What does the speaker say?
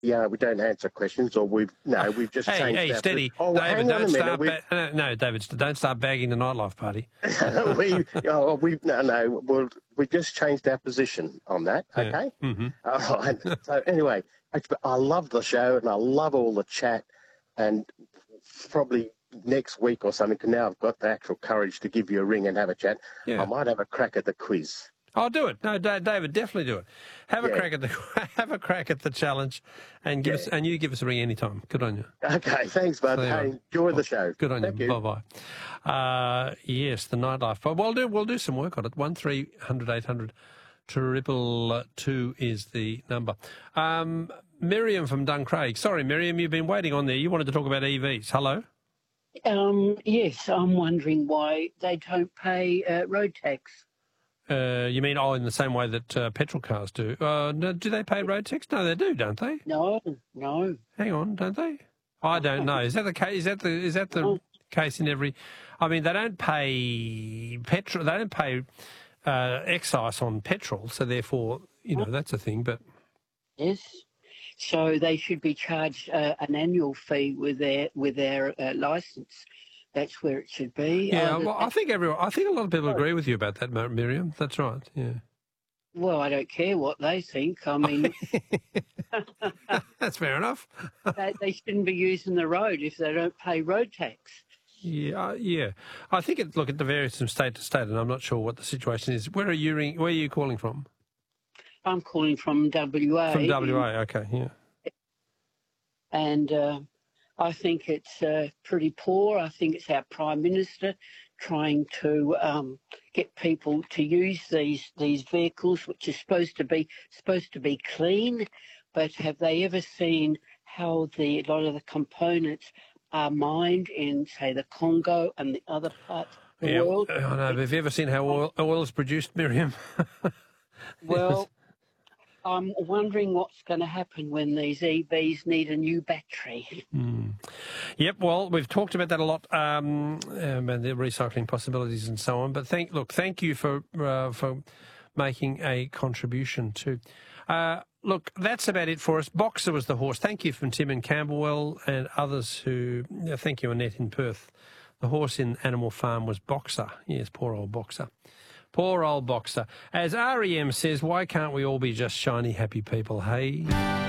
Yeah, we don't answer questions, or we've just changed. Hey, our steady, Oh, David. hang on a Don't minute. start. No, David, don't start bagging the nightlife party. We just changed our position on that. Okay. Yeah. Mm-hmm. All right. So anyway, I love the show and I love all the chat, and probably next week or something. Now I've got the actual courage to give you a ring and have a chat. Yeah. I might have a crack at the quiz. I'll do it. No, David, definitely do it. Have a crack at the challenge, and you give us a ring anytime. Good on you. Okay, thanks, bud. Hey, enjoy the show. Good on Thank you. Bye bye. Yes, the nightlife. But we'll do some work on it. 1300 800 222 is the number. Miriam from Duncraig. Sorry, Miriam, you've been waiting on there. You wanted to talk about EVs. Hello. Yes, I'm wondering why they don't pay road tax. You mean, in the same way that petrol cars do? No, do they pay road tax? No, they do, don't they? No. Hang on, don't they? I don't know. Is that the case? Is that the case in every? I mean, they don't pay petrol. They don't pay excise on petrol, so therefore, that's a thing. But yes, so they should be charged an annual fee with their licence. That's where it should be. Yeah, I think a lot of people agree with you about that, Miriam. That's right. Yeah. Well, I don't care what they think. I mean, that's fair enough. They shouldn't be using the road if they don't pay road tax. Yeah. I think it varies from state to state, and I'm not sure what the situation is. Where are you calling from? I'm calling from WA. From WA, okay, yeah. And I think it's pretty poor. I think it's our Prime Minister trying to get people to use these vehicles, which are supposed to be clean. But have they ever seen how a lot of the components are mined in, say, the Congo and the other parts of the world? I know, but have you ever seen how oil is produced, Miriam? Well, I'm wondering what's going to happen when these EVs need a new battery. Yep, well, we've talked about that a lot, and the recycling possibilities and so on. But thank you for making a contribution too. Look, that's about it for us. Boxer was the horse. Thank you from Tim in Camberwell and others who... thank you, Annette in Perth. The horse in Animal Farm was Boxer. Yes, poor old Boxer. Poor old Boxer. As REM says, why can't we all be just shiny, happy people, hey?